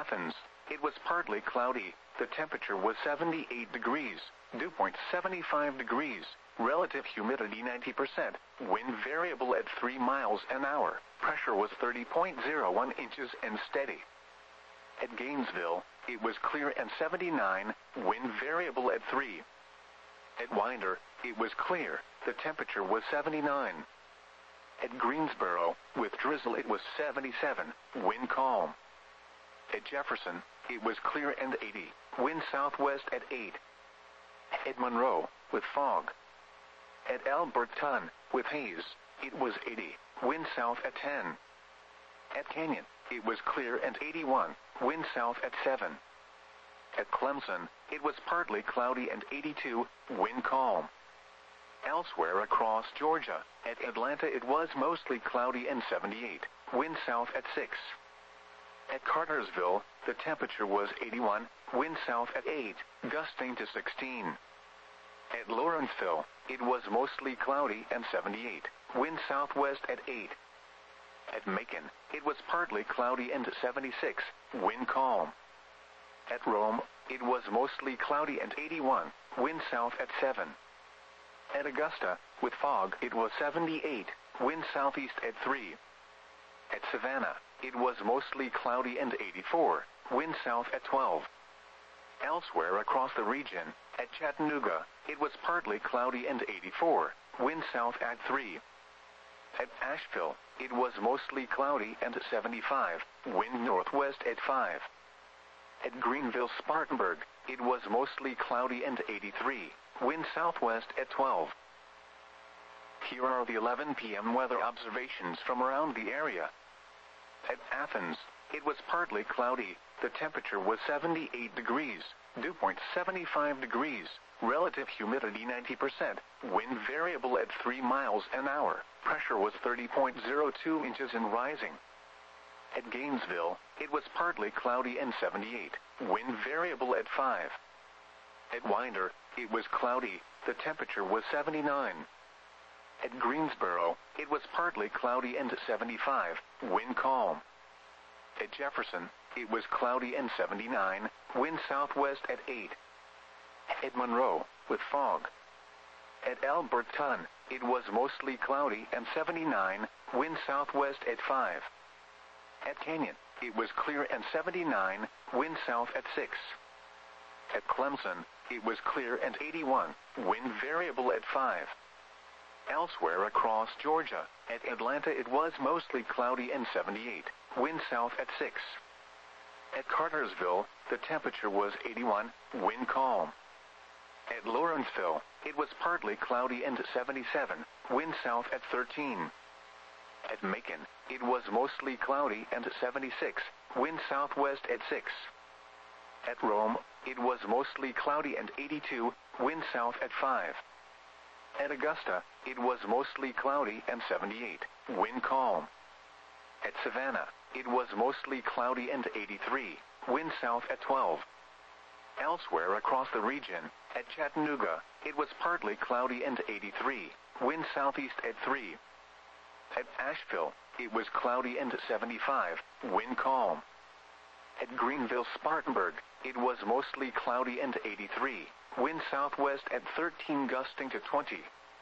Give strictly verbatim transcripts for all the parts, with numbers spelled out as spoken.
Athens, it was partly cloudy. The temperature was seventy-eight degrees, dew point seventy-five degrees, relative humidity ninety percent, wind variable at three miles an hour, pressure was thirty point zero one inches and steady. At Gainesville, it was clear and seventy-nine, wind variable at three. At Winder, it was clear, the temperature was seventy-nine. At Greensboro, with drizzle it was seventy-seven, wind calm. At Jefferson, it was clear and eighty, wind southwest at eight. At Monroe, with fog. At Alberton, with haze, it was eighty, wind south at ten. At Canyon, it was clear and eighty-one, wind south at seven. At Clemson, it was partly cloudy and eighty-two, wind calm. Elsewhere across Georgia, at Atlanta it was mostly cloudy and seventy-eight, wind south at six. At Cartersville, the temperature was eighty-one, wind south at eight, gusting to sixteen. At Lawrenceville, it was mostly cloudy and seventy-eight, wind southwest at eight. At Macon, it was partly cloudy and seventy-six, wind calm. At Rome, it was mostly cloudy and eighty-one, wind south at seven. At Augusta, with fog, it was seventy-eight, wind southeast at three. At Savannah, it was mostly cloudy and eighty-four, wind south at twelve. Elsewhere across the region, at Chattanooga, it was partly cloudy and eighty-four, wind south at three. At Asheville, it was mostly cloudy and seventy-five, wind northwest at five. At Greenville-Spartanburg, it was mostly cloudy and eighty-three, wind southwest at twelve. Here are the eleven p m weather observations from around the area. At Athens, it was partly cloudy. The temperature was seventy-eight degrees, dew point seventy-five degrees, relative humidity ninety percent, wind variable at three miles an hour, pressure was thirty point zero two inches and rising. At Gainesville, it was partly cloudy and seventy-eight, wind variable at five. At Winder, it was cloudy. The temperature was seventy-nine. At Greensboro, it was partly cloudy and seventy-five, wind calm. At Jefferson, it was cloudy and seventy-nine, wind southwest at eight. At Monroe, with fog. At Alberton, it was mostly cloudy and seventy-nine, wind southwest at five. At Canyon, it was clear and seventy-nine, wind south at six. At Clemson, it was clear and eighty-one, wind variable at five. Elsewhere across Georgia, at Atlanta it was mostly cloudy and seventy-eight, wind south at six. At Cartersville, the temperature was eighty-one, wind calm. At Lawrenceville, it was partly cloudy and seventy-seven, wind south at thirteen. At Macon, it was mostly cloudy and seventy-six, wind southwest at six. At Rome, it was mostly cloudy and eighty-two, wind south at five. At Augusta, it was mostly cloudy and seventy-eight, wind calm. At Savannah, it was mostly cloudy and eighty-three, wind south at twelve. Elsewhere across the region, at Chattanooga, it was partly cloudy and eighty-three, wind southeast at three. At Asheville, it was cloudy and seventy-five, wind calm. At Greenville-Spartanburg, it was mostly cloudy and eighty-three, wind southwest at thirteen gusting to twenty.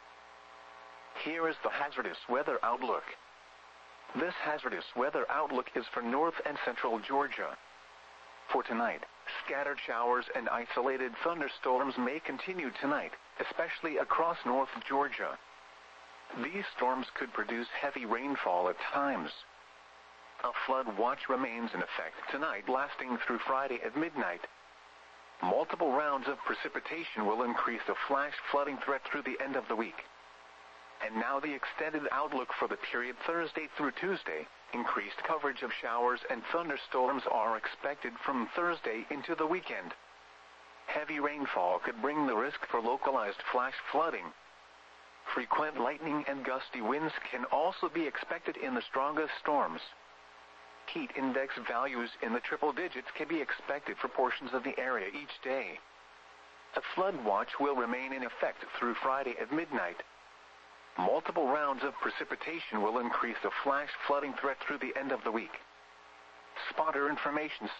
Here is the hazardous weather outlook. This hazardous weather outlook is for north and central Georgia. For tonight, scattered showers and isolated thunderstorms may continue tonight, especially across North Georgia. These storms could produce heavy rainfall at times. A flood watch remains in effect tonight, lasting through Friday at midnight. Multiple rounds of precipitation will increase the flash flooding threat through the end of the week. And now the extended outlook for the period Thursday through Tuesday. Increased coverage of showers and thunderstorms are expected from Thursday into the weekend. Heavy rainfall could bring the risk for localized flash flooding. Frequent lightning and gusty winds can also be expected in the strongest storms. Heat index values in the triple digits can be expected for portions of the area each day. A flood watch will remain in effect through Friday at midnight. Multiple rounds of precipitation will increase the flash flooding threat through the end of the week. Spotter information